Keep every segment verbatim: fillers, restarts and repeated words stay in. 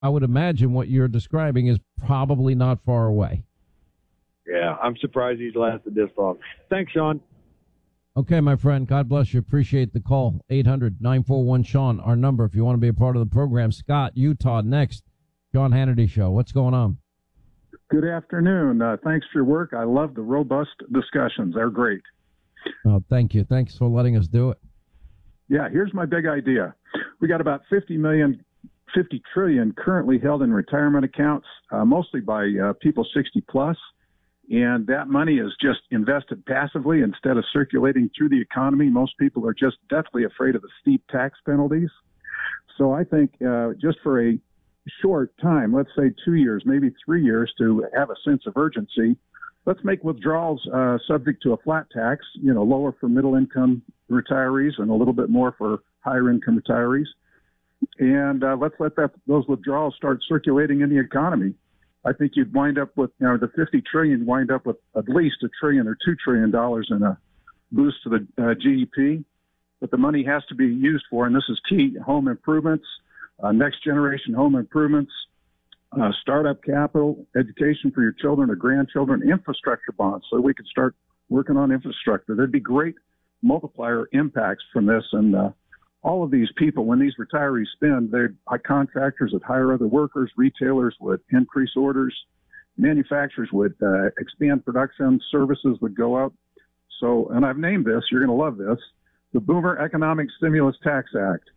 I would imagine what you're describing is probably not far away. Yeah, I'm surprised he's lasted this long. Thanks, Sean. Okay, my friend. God bless you. Appreciate the call. eight hundred nine four one Sean, our number if you want to be a part of the program. Scott, Utah, next. Sean Hannity Show. What's going on? Good afternoon. Uh, thanks for your work. I love the robust discussions. They're great. Oh, thank you. Thanks for letting us do it. Yeah, here's my big idea. We got about fifty million, fifty trillion currently held in retirement accounts, uh, mostly by uh, people sixty plus. And that money is just invested passively instead of circulating through the economy. Most people are just deathly afraid of the steep tax penalties. So I think uh, just for a short time, let's say two years, maybe three years, to have a sense of urgency, let's make withdrawals uh, subject to a flat tax, you know, lower for middle income retirees and a little bit more for higher income retirees. And uh, let's let that those withdrawals start circulating in the economy. I think you'd wind up with, you know, the fifty trillion, wind up with at least a trillion or two trillion dollars in a boost to the uh, G D P. But the money has to be used for, and this is key, home improvements, uh, next generation home improvements, uh, startup capital, education for your children or grandchildren, infrastructure bonds, so we could start working on infrastructure. There'd be great multiplier impacts from this, and uh, all of these people, when these retirees spend, they're contractors would hire other workers, retailers would increase orders, manufacturers would uh, expand production, services would go up. So, and I've named this, you're going to love this, the Boomer Economic Stimulus Tax Act,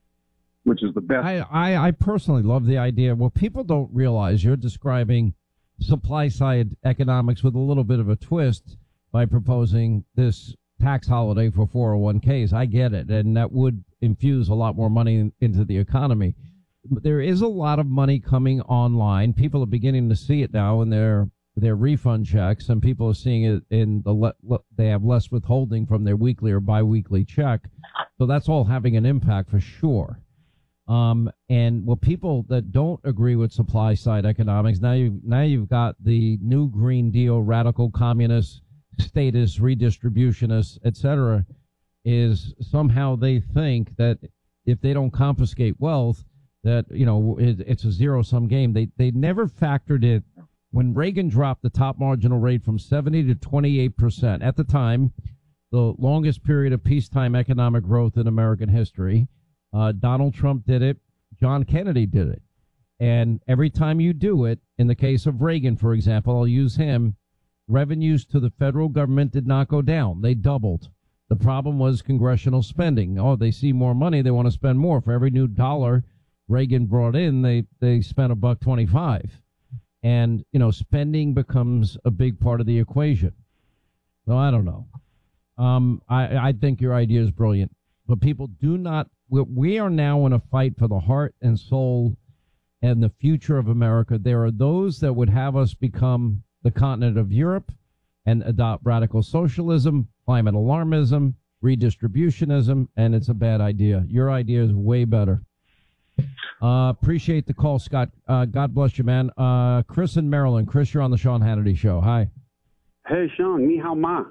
which is the best. I, I, I personally love the idea. Well, people don't realize you're describing supply side economics with a little bit of a twist by proposing this tax holiday for four oh one k's. I get it, and that would infuse a lot more money in, into the economy. But there is a lot of money coming online. People are beginning to see it now in their their refund checks, and people are seeing it in the le- le- they have less withholding from their weekly or biweekly check. So that's all having an impact for sure. Um, and well, people that don't agree with supply side economics, now you now you've got the new Green Deal, radical communists, statists, redistributionists, et cetera, is somehow they think that if they don't confiscate wealth, that, you know, it, it's a zero-sum game. They they never factored it when Reagan dropped the top marginal rate from seventy to twenty-eight percent. At the time, the longest period of peacetime economic growth in American history. Uh, Donald Trump did it. John Kennedy did it. And every time you do it, in the case of Reagan, for example, I'll use him, revenues to the federal government did not go down. They doubled. The problem was congressional spending. Oh, they see more money. They want to spend more. For every new dollar Reagan brought in, they, they spent a buck twenty-five. And, you know, spending becomes a big part of the equation. So I don't know. Um, I, I think your idea is brilliant. But people do not, we are now in a fight for the heart and soul and the future of America. There are those that would have us become the continent of Europe and adopt radical socialism, climate alarmism, redistributionism, and it's a bad idea. Your idea is way better. Uh, appreciate the call, Scott. Uh, God bless you, man. Uh, Chris in Maryland. Chris, you're on the Sean Hannity Show. Hi. Hey, Sean. Ni hao ma.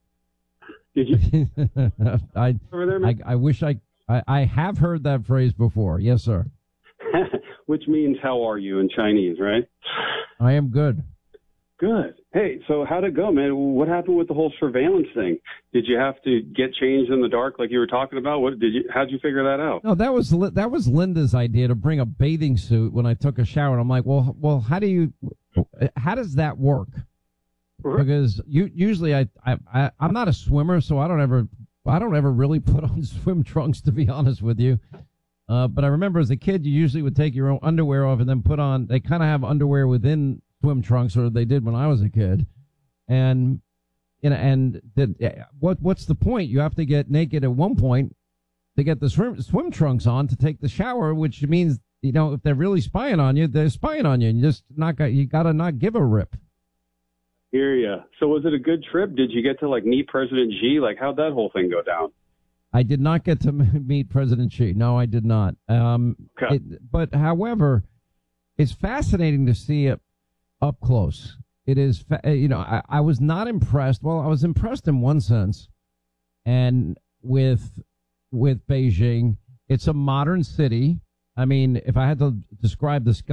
Did you? I, over there, man? I, I wish I, I, I have heard that phrase before. Yes, sir. Which means, how are you in Chinese, right? I am good. Good. Hey, so how'd it go, man? What happened with the whole surveillance thing? Did you have to get changed in the dark like you were talking about? What did you? How'd you figure that out? No, that was that was Linda's idea to bring a bathing suit when I took a shower. And I'm like, well, well, how do you? How does that work? Because you usually I, I I I'm not a swimmer, so I don't ever I don't ever really put on swim trunks, to be honest with you. Uh, but I remember as a kid, you usually would take your own underwear off and then put on. They kind of have underwear within swim trunks, or they did when I was a kid. And you know, and the, what what's the point? You have to get naked at one point to get the swim swim trunks on to take the shower, which means, you know, if they're really spying on you, they're spying on you, and you just not got you got to not give a rip. Hear ya. So was it a good trip? Did you get to like meet President Xi? Like, how'd that whole thing go down? I did not get to meet President Xi. No, I did not. Um, okay. it, but however, it's fascinating to see it up close. It is, fa- you know, I, I was not impressed. Well, I was impressed in one sense, and with with Beijing, it's a modern city. I mean, if I had to describe the sky